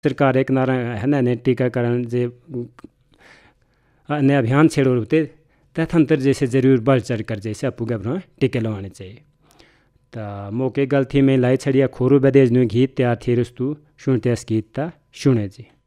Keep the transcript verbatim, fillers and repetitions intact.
सरकार एक नारा है ना ने टीकाकरण जे ने अभियान छेड़ो होते तथंतर जैसे जरूर बढ़ चढ़ कर जैसे अपू घबरा टीके लगवाने चाहिए। तो मौके गलती में लाई छड़िया खोरू बदेज नु गीत तैयार थी रुस्तु सुनते गीत ता सुने जी।